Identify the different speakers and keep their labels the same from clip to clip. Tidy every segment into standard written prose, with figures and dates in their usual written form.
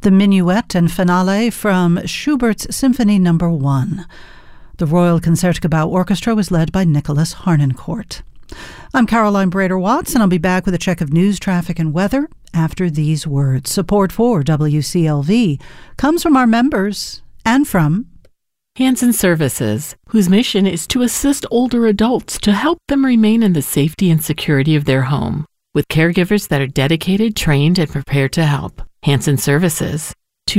Speaker 1: the Minuet and Finale from Schubert's Symphony No. 1. The Royal Concertgebouw Orchestra was led by Nicholas Harnoncourt. I'm Caroline Brader-Watts, and I'll be back with a check of news, traffic, and weather after these words. Support for WCLV comes from our members and from
Speaker 2: Hanson Services, whose mission is to assist older adults to help them remain in the safety and security of their home, with caregivers that are dedicated, trained, and prepared to help. Hanson Services,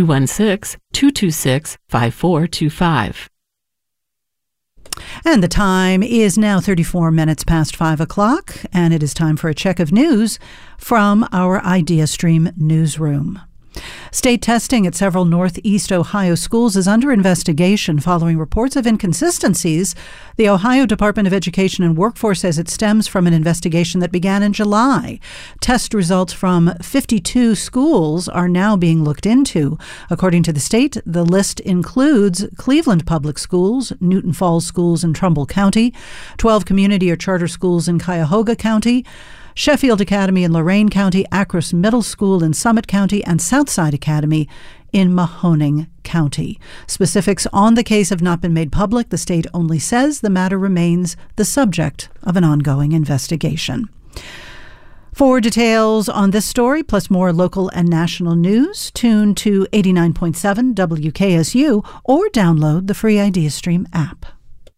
Speaker 2: 216-226-5425.
Speaker 1: And the time is now 34 minutes past 5 o'clock, and it is time for a check of news from our IdeaStream newsroom. State testing at several Northeast Ohio schools is under investigation following reports of inconsistencies. The Ohio Department of Education and Workforce says it stems from an investigation that began in July. Test results from 52 schools are now being looked into. According to the state, the list includes Cleveland Public Schools, Newton Falls Schools in Trumbull County, 12 community or charter schools in Cuyahoga County, Sheffield Academy in Lorain County, Akros Middle School in Summit County, and Southside Academy in Mahoning County. Specifics on the case have not been made public. The state only says the matter remains the subject of an ongoing investigation. For details on this story, plus more local and national news, tune to 89.7 WKSU or download the free IdeaStream app.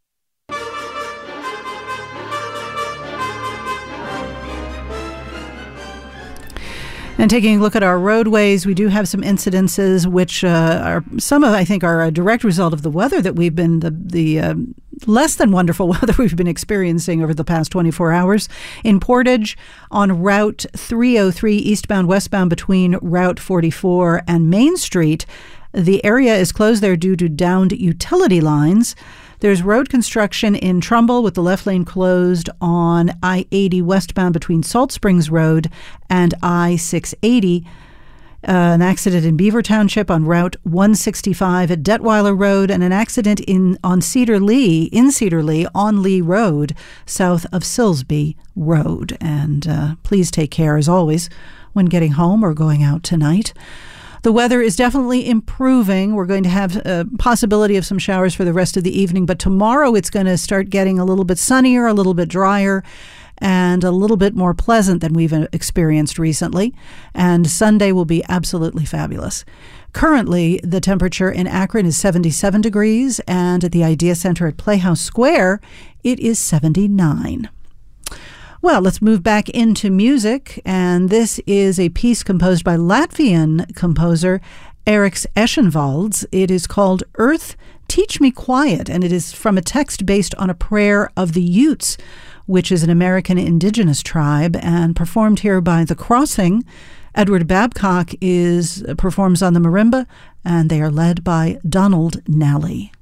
Speaker 1: And taking a look at our roadways, we do have some incidences which are some of, I think, are a direct result of the weather that we've been, the less than wonderful weather we've been experiencing over the past 24 hours. In Portage, on Route 303 eastbound, westbound between Route 44 and Main Street, the area is closed there due to downed utility lines. There's road construction in Trumbull with the left lane closed on I-80 westbound between Salt Springs Road and I-680. An accident in Beaver Township on Route 165 at Detweiler Road, and an accident in Cedar Lee on Lee Road south of Silsby Road. And please take care, as always, when getting home or going out tonight. The weather is definitely improving. We're going to have a possibility of some showers for the rest of the evening, but tomorrow it's going to start getting a little bit sunnier, a little bit drier, and a little bit more pleasant than we've experienced recently. And Sunday will be absolutely fabulous. Currently, the temperature in Akron is 77 degrees, and at the Idea Center at Playhouse Square, it is 79. Well, let's move back into music, and this is a piece composed by Latvian composer Eriks Eschenvalds. It is called Earth, Teach Me Quiet, and it is from a text based on a prayer of the Utes, which is an American indigenous tribe, and performed here by The Crossing. Edward Babcock performs on the marimba, and they are led by Donald Nally.